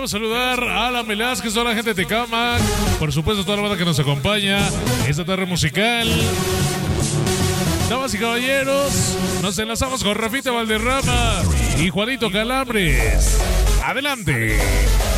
Queremos saludar a Alan Velázquez, toda la gente de Tecamac, por supuesto toda la banda que nos acompaña esta tarde musical. Damas y caballeros, nos enlazamos con Rafita Valderrama y Juanito Calambres. Adelante.